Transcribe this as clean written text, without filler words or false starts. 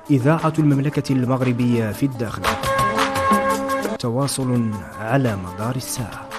إذاعة المملكة المغربية في الداخل. تواصل على مدار الساعة.